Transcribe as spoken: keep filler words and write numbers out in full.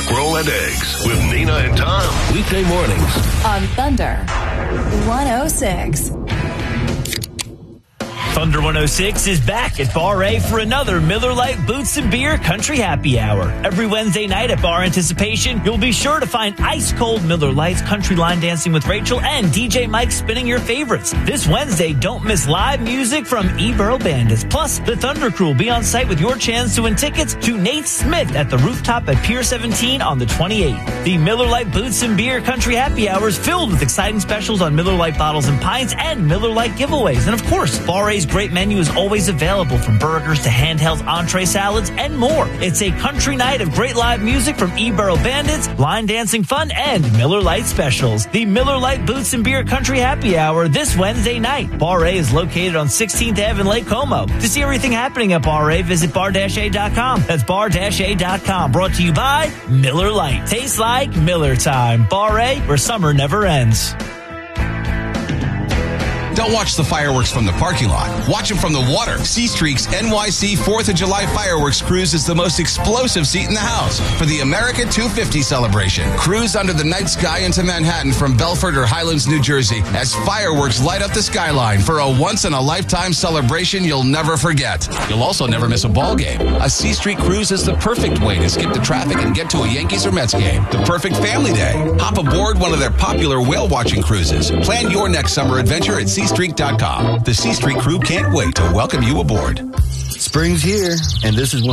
Scroll and Eggs with Nina and Tom. Weekday mornings on Thunder one oh six. Thunder one oh six is back at Bar A for another Miller Lite Boots and Beer Country Happy Hour. Every Wednesday night at Bar Anticipation, you'll be sure to find ice-cold Miller Lite's Country Line Dancing with Rachel and D J Mike spinning your favorites. This Wednesday, don't miss live music from E-Borough Bandits. Plus, the Thunder Crew will be on site with your chance to win tickets to Nate Smith at the rooftop at Pier seventeen on the twenty-eighth. The Miller Lite Boots and Beer Country Happy Hour is filled with exciting specials on Miller Lite bottles and pints and Miller Lite giveaways. And of course, Bar A's great menu is always available, from burgers to handheld entree salads and more. It's a country night of great live music from E-Borough Bandits, line dancing fun, and Miller Lite specials. The Miller Lite Boots and Beer Country Happy Hour this Wednesday night. Bar A is located on sixteenth Avenue in Lake Como. To see everything happening at Bar A, visit bar a dot com. That's bar a dot com. Brought to you by Miller Lite. Tastes like Miller time. Bar A, where summer never ends. Don't watch the fireworks from the parking lot. Watch them from the water. C-Streak's N Y C fourth of July Fireworks Cruise is the most explosive seat in the house for the America two fifty celebration. Cruise under the night sky into Manhattan from Belford or Highlands, New Jersey, as fireworks light up the skyline for a once-in-a-lifetime celebration you'll never forget. You'll also never miss a ball game. A C-Streak cruise is the perfect way to skip the traffic and get to a Yankees or Mets game. The perfect family day. Hop aboard one of their popular whale-watching cruises. Plan your next summer adventure at C Streak dot com. The C-Streak crew can't wait to welcome you aboard. Spring's here, and this is one